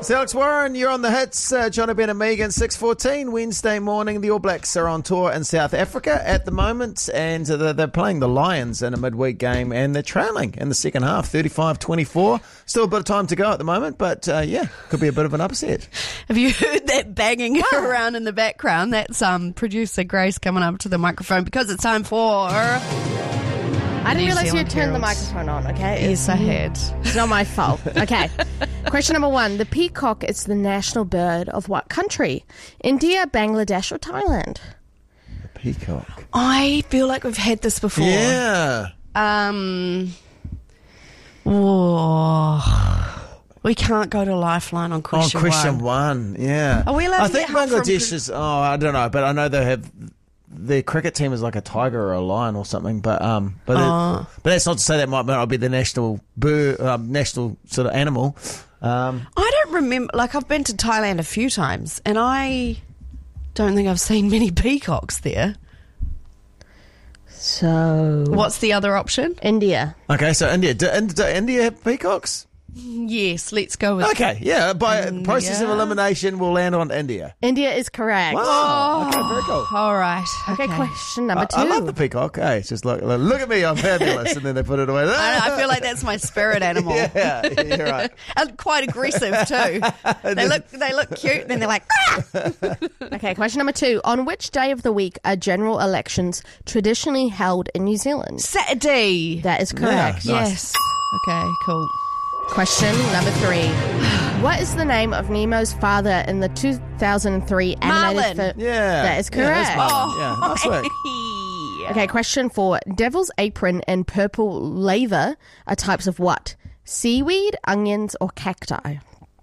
It's Alex Warren, you're on the hits. Johnny Ben and Megan, 6:14 Wednesday morning. The All Blacks are on tour in South Africa at the moment, and they're playing the Lions in a midweek game, and they're trailing in the second half, 35-24. Still a bit of time to go at the moment, but could be a bit of an upset. Have you heard that banging around in the background? That's producer Grace coming up to the microphone because it's time for... I didn't realise you had turned the microphone on, okay? Yes, I had. It's not my fault. Okay. Question number 1. The peacock is the national bird of what country? India, Bangladesh, or Thailand? The peacock. I feel like we've had this before. Yeah. We can't go to Lifeline on question one. On question 1. one, yeah. Are we allowed I to think get help Bangladesh from... is... Oh, I don't know, but I know they have... Their cricket team is like a tiger or a lion or something, but that's not to say that might not be the national national sort of animal. I don't remember. Like, I've been to Thailand a few times, and I don't think I've seen many peacocks there. So, what's the other option? India. Okay, so India. Do India have peacocks? Yes, let's go with... Okay, yeah. By process of elimination, we'll land on India. India is correct. Wow. Okay, very cool. All right. Okay, question number 2. I love the peacock. Hey, it's just look at me, I'm fabulous, and then they put it away. I feel like that's my spirit animal. Yeah, you're right. And quite aggressive too. They look cute, and then they're like... Ah! Okay, question number 2. On which day of the week are general elections traditionally held in New Zealand? Saturday. That is correct. Yeah, nice. Yes. Okay, cool. Question number 3. What is the name of Nemo's father in the 2003 animated film? Yeah. That is correct. Yeah, that's Marlin. Yeah, nice work. Okay, question 4. Devil's apron and purple lather are types of what? Seaweed, onions, or cacti?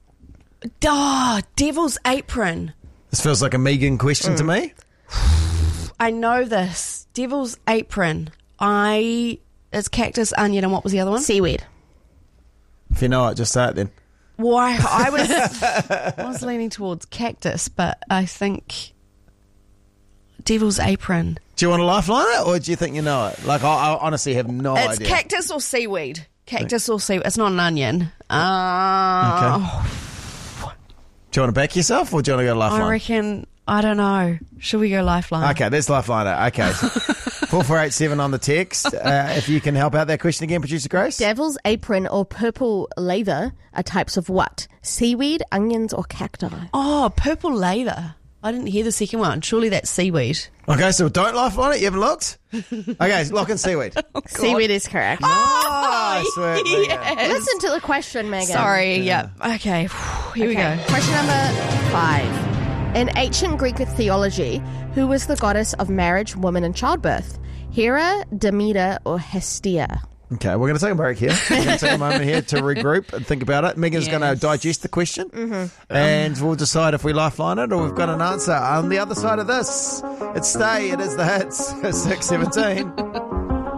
Devil's apron. This feels like a Megan question to me. I know this. Devil's apron. It's cactus, onion, and what was the other one? Seaweed. If you know it, just say it then. Why? I was leaning towards cactus, but I think Devil's apron. Do you want to lifeline it, or do you think you know it? Like, I honestly have no idea. It's cactus or seaweed. Cactus or seaweed. It's not an onion. Okay. Do you want to back yourself, or do you want to go lifeline? I reckon... I don't know. Should we go lifeline? Okay, let's lifeline it. Okay. 4487 on the text. If you can help out that question again, Producer Grace. Devil's apron or purple lather are types of what? Seaweed, onions, or cacti? Oh, purple lather. I didn't hear the second one. Surely that's seaweed. Okay, so don't lifeline it. You haven't looked? Okay, lock in seaweed. Seaweed is correct. Nice work, Megan. Yes. Listen to the question, Megan. Sorry, yeah. Okay, here we go. Question number 5. In ancient Greek theology, who was the goddess of marriage, woman, and childbirth? Hera, Demeter, or Hestia? Okay, we're going to take a break here. We're going to take a moment here to regroup and think about it. Megan's going to digest the question, and we'll decide if we lifeline it or we've got an answer. On the other side of this, it's Stay. It is the hits. 6:17.